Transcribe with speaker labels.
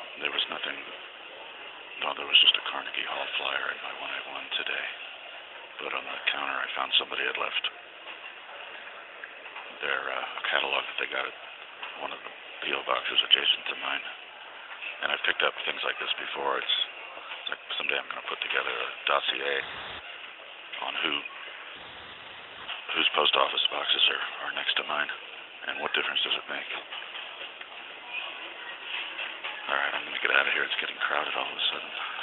Speaker 1: There was nothing. No, there was just a Carnegie Hall flyer in my 181 today. But on the counter, I found somebody had left their catalog that they got at one of the P.O. boxes adjacent to mine. And I've picked up things like this before. It's like someday I'm going to put together a dossier on whose post office boxes are next to mine, and what difference does it make? All right, I'm going to get out of here. It's getting crowded all of a sudden.